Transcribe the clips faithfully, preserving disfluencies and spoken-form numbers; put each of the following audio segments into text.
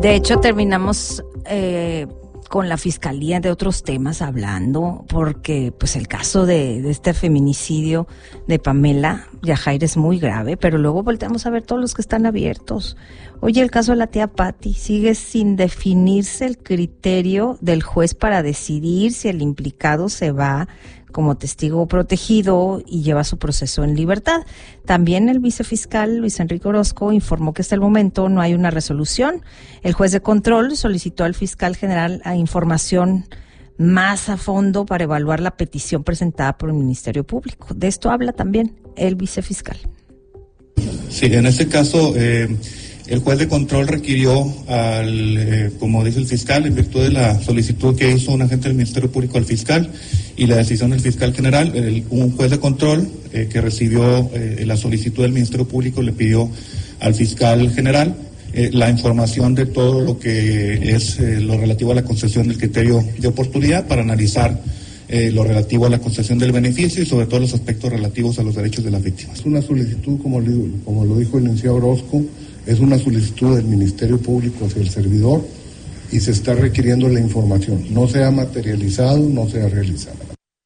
De hecho, terminamos eh, con la Fiscalía de otros temas hablando, porque pues el caso de, de este feminicidio de Pamela Yajaira es muy grave, pero luego volteamos a ver todos los que están abiertos. Oye, el caso de la tía Patti, sigue sin definirse el criterio del juez para decidir si el implicado se va como testigo protegido y lleva su proceso en libertad. También el vicefiscal Luis Enrique Orozco informó que hasta el momento no hay una resolución. El juez de control solicitó al fiscal general a información más a fondo para evaluar la petición presentada por el Ministerio Público. De esto habla también el vicefiscal. Sí, en este caso, eh, el juez de control requirió, al, eh, como dice el fiscal, en virtud de la solicitud que hizo un agente del Ministerio Público al fiscal y la decisión del fiscal general, el, un juez de control eh, que recibió eh, la solicitud del Ministerio Público le pidió al fiscal general eh, la información de todo lo que es eh, lo relativo a la concesión del criterio de oportunidad para analizar Eh, lo relativo a la concesión del beneficio y sobre todo los aspectos relativos a los derechos de las víctimas. Es una solicitud, como, como lo dijo el licenciado Orozco, es una solicitud del Ministerio Público hacia el servidor y se está requiriendo la información. No se ha materializado, no se ha realizado.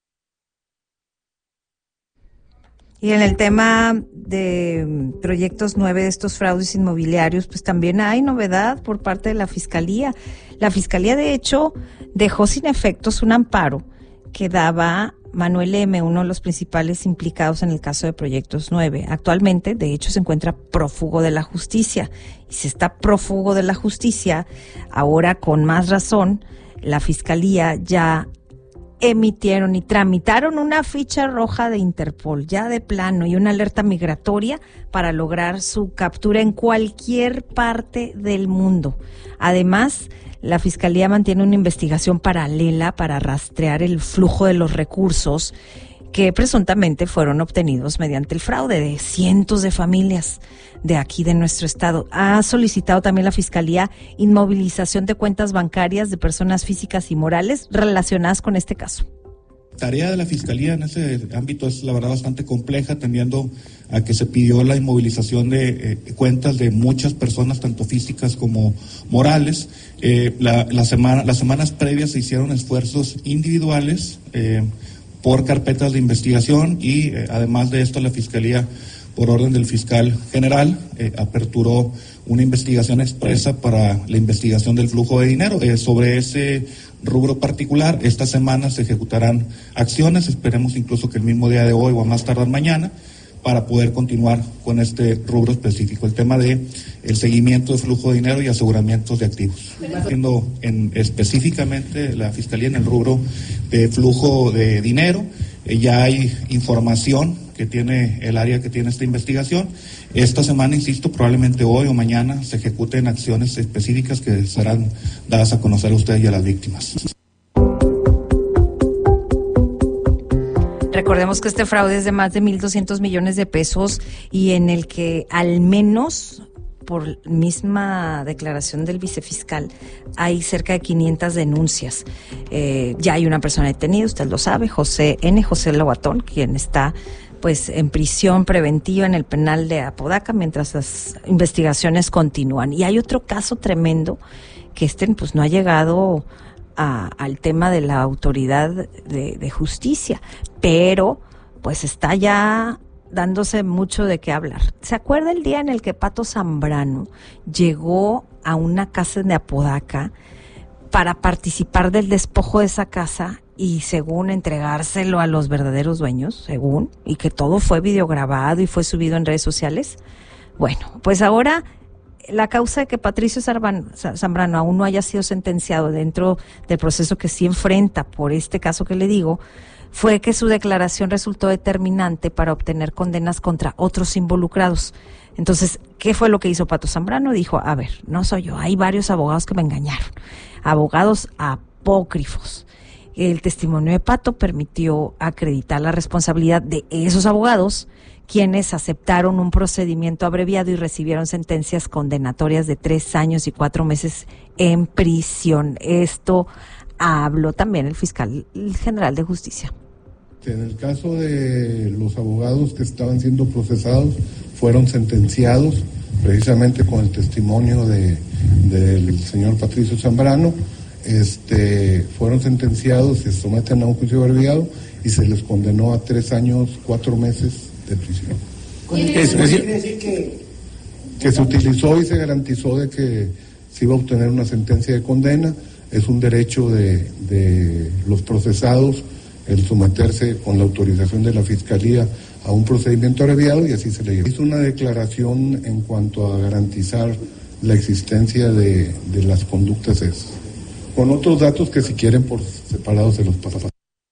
Y en el tema de Proyectos nueve de estos fraudes inmobiliarios, pues también hay novedad por parte de la Fiscalía. La Fiscalía, de hecho, dejó sin efectos un amparo que daba Manuel M., uno de los principales implicados en el caso de Proyectos nueve. Actualmente, de hecho, se encuentra prófugo de la justicia. Y si está prófugo de la justicia, ahora con más razón, la Fiscalía ya emitieron y tramitaron una ficha roja de Interpol, ya de plano, y una alerta migratoria para lograr su captura en cualquier parte del mundo. Además, la Fiscalía mantiene una investigación paralela para rastrear el flujo de los recursos que presuntamente fueron obtenidos mediante el fraude de cientos de familias de aquí de nuestro estado. Ha solicitado también la Fiscalía inmovilización de cuentas bancarias de personas físicas y morales relacionadas con este caso. La tarea de la Fiscalía en ese ámbito es la verdad bastante compleja, tendiendo a que se pidió la inmovilización de eh, cuentas de muchas personas, tanto físicas como morales. Eh, la, la semana, las semanas previas se hicieron esfuerzos individuales eh, por carpetas de investigación y eh, además de esto la Fiscalía, por orden del fiscal general, eh, aperturó una investigación expresa para la investigación del flujo de dinero. Eh, sobre ese rubro particular, esta semana se ejecutarán acciones, esperemos incluso que el mismo día de hoy o a más tardar mañana, para poder continuar con este rubro específico, el tema de el seguimiento de flujo de dinero y aseguramientos de activos. Haciendo en, específicamente la Fiscalía en el rubro de flujo de dinero, eh, ya hay información que tiene el área que tiene esta investigación. Esta semana, insisto, probablemente hoy o mañana se ejecuten acciones específicas que serán dadas a conocer a ustedes y a las víctimas. Recordemos que este fraude es de más de mil doscientos millones de pesos y en el que al menos, por misma declaración del vicefiscal, hay cerca de quinientas denuncias. Eh, ya hay una persona detenida, usted lo sabe, José N., José Lobatón, quien está pues en prisión preventiva en el penal de Apodaca mientras las investigaciones continúan. Y hay otro caso tremendo que este pues no ha llegado a, al tema de la autoridad de, de justicia, pero pues está ya dándose mucho de qué hablar. ¿Se acuerda el día en el que Pato Zambrano llegó a una casa de Apodaca para participar del despojo de esa casa y según entregárselo a los verdaderos dueños, según, y que todo fue videograbado y fue subido en redes sociales? Bueno, pues ahora la causa de que Patricio Zambrano aún no haya sido sentenciado dentro del proceso que sí enfrenta por este caso que le digo, fue que su declaración resultó determinante para obtener condenas contra otros involucrados. Entonces, ¿qué fue lo que hizo Pato Zambrano? Dijo, a ver, no soy yo, hay varios abogados que me engañaron, abogados apócrifos. El testimonio de Pato permitió acreditar la responsabilidad de esos abogados, quienes aceptaron un procedimiento abreviado y recibieron sentencias condenatorias de tres años y cuatro meses en prisión. Esto habló también el fiscal general de justicia. En el caso de los abogados que estaban siendo procesados, fueron sentenciados precisamente con el testimonio de del señor Patricio Zambrano, este, fueron sentenciados, se someten a un juicio abreviado y se les condenó a tres años, cuatro meses de prisión. Es, es, quiere decir que, que se utilizó y se garantizó de que se iba a obtener una sentencia de condena. Es un derecho de, de los procesados el someterse con la autorización de la Fiscalía a un procedimiento abreviado y así se le hizo una declaración en cuanto a garantizar la existencia de, de las conductas esas, con otros datos que si quieren por separado se los paso.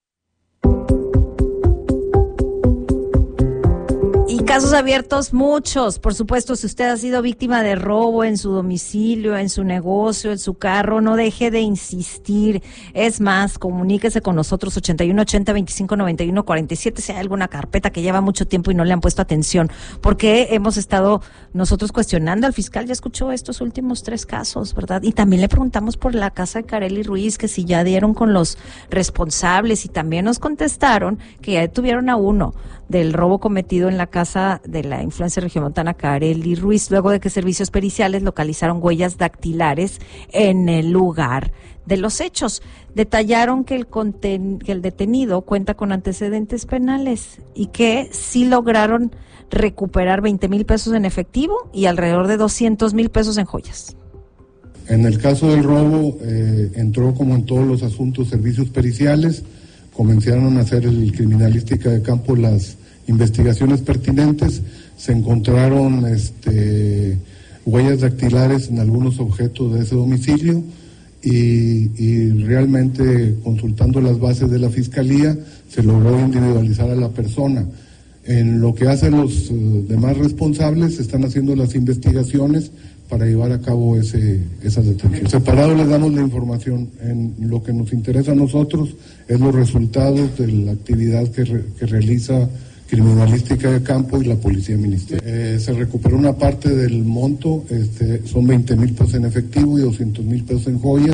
Casos abiertos, muchos. Por supuesto, si usted ha sido víctima de robo en su domicilio, en su negocio, en su carro, no deje de insistir. Es más, comuníquese con nosotros, ochenta y uno ochenta, veinticinco noventa y uno cuarenta y siete, si hay alguna carpeta que lleva mucho tiempo y no le han puesto atención, porque hemos estado nosotros cuestionando al fiscal. Ya escuchó estos últimos tres casos, ¿verdad? Y también le preguntamos por la casa de Karely Ruiz, que si ya dieron con los responsables, y también nos contestaron que ya detuvieron a uno del robo cometido en la casa de la influencer regiomontana Karely Ruiz, luego de que servicios periciales localizaron huellas dactilares en el lugar de los hechos. Detallaron que el, conten- que el detenido cuenta con antecedentes penales y que sí lograron recuperar veinte mil pesos en efectivo y alrededor de doscientos mil pesos en joyas. En el caso del robo, eh, entró como en todos los asuntos servicios periciales, comenzaron a hacer el criminalística de campo las investigaciones pertinentes, se encontraron este, huellas dactilares en algunos objetos de ese domicilio y, y realmente consultando las bases de la Fiscalía se logró individualizar a la persona. En lo que hacen los uh, demás responsables, se están haciendo las investigaciones para llevar a cabo ese, esas detenciones. Separado les damos la información. En lo que nos interesa a nosotros es los resultados de la actividad que, re, que realiza Criminalística de Campo y la Policía Ministerial. Eh, se recuperó una parte del monto, este, son veinte mil pesos en efectivo y doscientos mil pesos en joyas.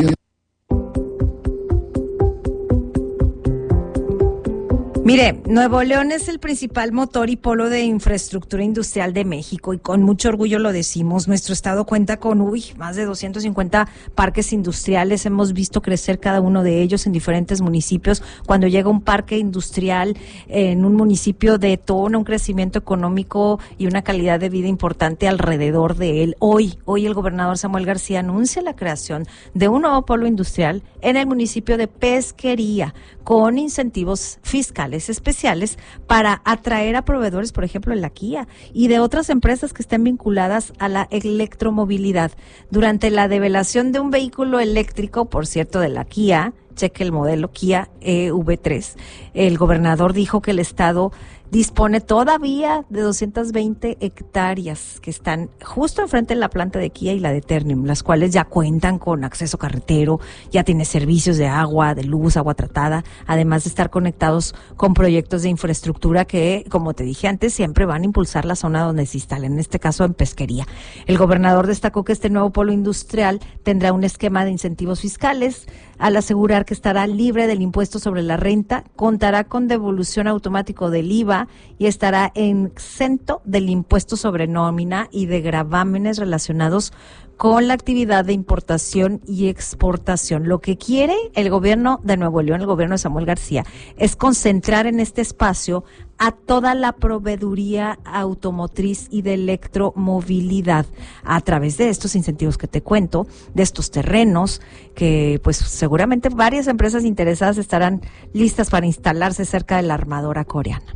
Mire, Nuevo León es el principal motor y polo de infraestructura industrial de México y con mucho orgullo lo decimos. Nuestro estado cuenta con, uy, más de doscientos cincuenta parques industriales. Hemos visto crecer cada uno de ellos en diferentes municipios. Cuando llega un parque industrial en un municipio, detona un crecimiento económico y una calidad de vida importante alrededor de él. Hoy, hoy el gobernador Samuel García anuncia la creación de un nuevo polo industrial en el municipio de Pesquería, con incentivos fiscales especiales para atraer a proveedores, por ejemplo, de la Kia y de otras empresas que estén vinculadas a la electromovilidad. Durante la develación de un vehículo eléctrico, por cierto, de la Kia, cheque el modelo Kia E V tres, el gobernador dijo que el estado dispone todavía de doscientas veinte hectáreas que están justo enfrente de la planta de Kia y la de Ternium, las cuales ya cuentan con acceso carretero, ya tiene servicios de agua, de luz, agua tratada, además de estar conectados con proyectos de infraestructura que, como te dije antes, siempre van a impulsar la zona donde se instalen, en este caso en Pesquería. El gobernador destacó que este nuevo polo industrial tendrá un esquema de incentivos fiscales, al asegurar que estará libre del impuesto sobre la renta, contará con devolución automático del I V A y estará exento del impuesto sobre nómina y de gravámenes relacionados con la actividad de importación y exportación. Lo que quiere el gobierno de Nuevo León, el gobierno de Samuel García, es concentrar en este espacio a toda la proveeduría automotriz y de electromovilidad a través de estos incentivos que te cuento, de estos terrenos que pues seguramente varias empresas interesadas estarán listas para instalarse cerca de la armadora coreana.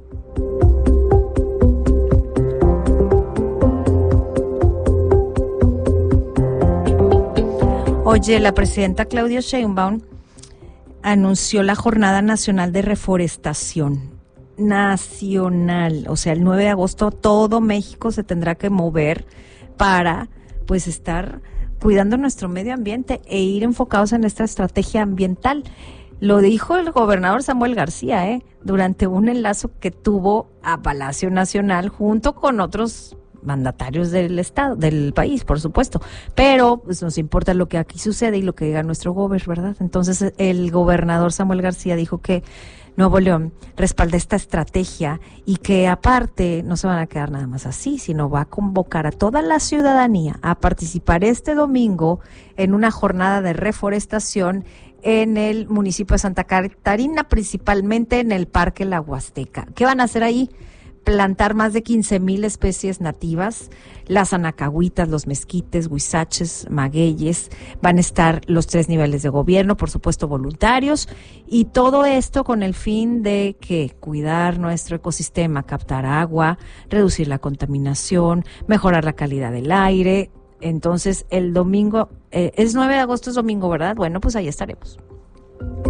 Oye, la presidenta Claudia Sheinbaum anunció la Jornada Nacional de Reforestación. Nacional, o sea, el nueve de agosto todo México se tendrá que mover para pues estar cuidando nuestro medio ambiente e ir enfocados en esta estrategia ambiental. Lo dijo el gobernador Samuel García, ¿eh? durante un enlace que tuvo a Palacio Nacional junto con otros mandatarios del estado, del país, por supuesto, pero pues nos importa lo que aquí sucede y lo que diga nuestro gobernador, ¿verdad? Entonces el gobernador Samuel García dijo que Nuevo León respalda esta estrategia y que aparte no se van a quedar nada más así, sino va a convocar a toda la ciudadanía a participar este domingo en una jornada de reforestación en el municipio de Santa Catarina, principalmente en el Parque La Huasteca. ¿Qué van a hacer ahí? Plantar más de quince mil especies nativas, las anacahuitas, los mezquites, huizaches, magueyes, van a estar los tres niveles de gobierno, por supuesto voluntarios, y todo esto con el fin de que cuidar nuestro ecosistema, captar agua, reducir la contaminación, mejorar la calidad del aire. Entonces el domingo, eh, es nueve de agosto, es domingo, ¿verdad? Bueno, pues ahí estaremos.